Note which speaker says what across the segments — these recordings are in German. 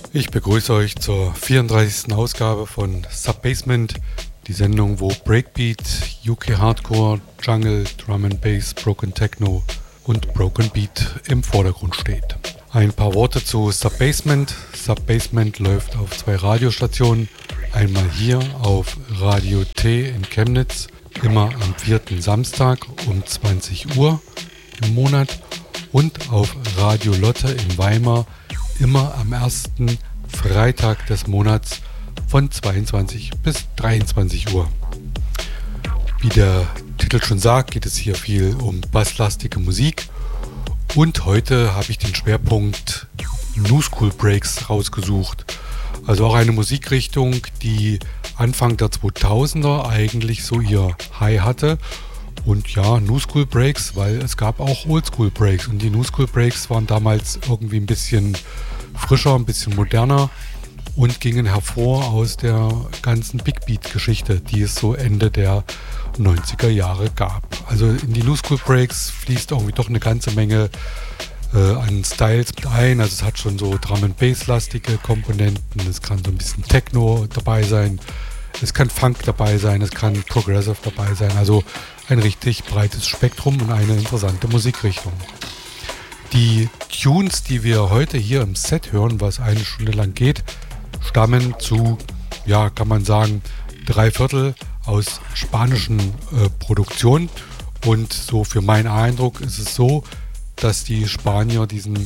Speaker 1: Ich begrüße euch zur 34. Ausgabe von Subbasement, die Sendung, wo Breakbeat, UK Hardcore, Jungle, Drum and Bass, Broken Techno und Broken Beat im Vordergrund steht. Ein paar Worte zu Subbasement. Subbasement läuft auf 2 Radiostationen. Einmal hier auf Radio T in Chemnitz, immer am 4. Samstag um 20 Uhr im Monat, und auf Radio Lotte in Weimar immer am 1. Freitag des Monats von 22 bis 23 Uhr. Wie der Titel schon sagt, geht es hier viel um basslastige Musik, und heute habe ich den Schwerpunkt New School Breaks rausgesucht. Also auch eine Musikrichtung, die Anfang der 2000er eigentlich so ihr High hatte. Und ja, New School Breaks, weil es gab auch Old School Breaks, und die New School Breaks waren damals irgendwie ein bisschen frischer, ein bisschen moderner und gingen hervor aus der ganzen Big Beat Geschichte, die es so Ende der 90er Jahre gab. Also in die New School Breaks fließt irgendwie doch eine ganze Menge an Styles mit ein. Also es hat schon so Drum and Bass lastige Komponenten, es kann so ein bisschen Techno dabei sein, es kann Funk dabei sein, es kann Progressive dabei sein, also ein richtig breites Spektrum und eine interessante Musikrichtung. Die Tunes, die wir heute hier im Set hören, was eine Stunde lang geht, stammen zu, ja, kann man sagen, 3/4 aus spanischen Produktionen. Und so für meinen Eindruck ist es so, dass die Spanier diesen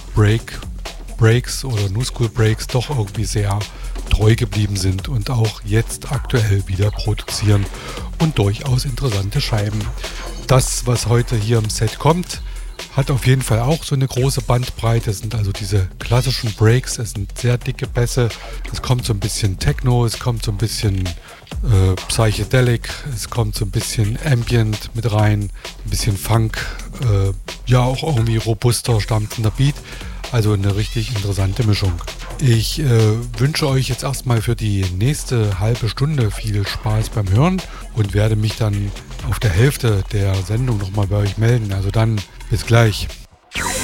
Speaker 1: Breaks oder New School Breaks doch irgendwie sehr treu geblieben sind und auch jetzt aktuell wieder produzieren und durchaus interessante Scheiben. Das, was heute hier im Set kommt, hat auf jeden Fall auch so eine große Bandbreite. Es sind also diese klassischen Breaks, es sind sehr dicke Bässe, es kommt so ein bisschen Techno, es kommt so ein bisschen Psychedelic, es kommt so ein bisschen Ambient mit rein, ein bisschen Funk, ja auch irgendwie robuster stampfender Beat. Also eine richtig interessante Mischung. Ich wünsche euch jetzt erstmal für die nächste halbe Stunde viel Spaß beim Hören und werde mich dann auf der Hälfte der Sendung nochmal bei euch melden. Also dann bis gleich.